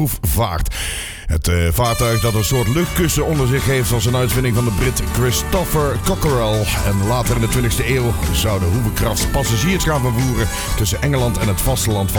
proefvaart. Het vaartuig dat een soort luchtkussen onder zich heeft was een uitvinding van de Brit Christopher Cockerell. En later in de 20e eeuw zou de Hoovercraft passagiers gaan vervoeren tussen Engeland en het vasteland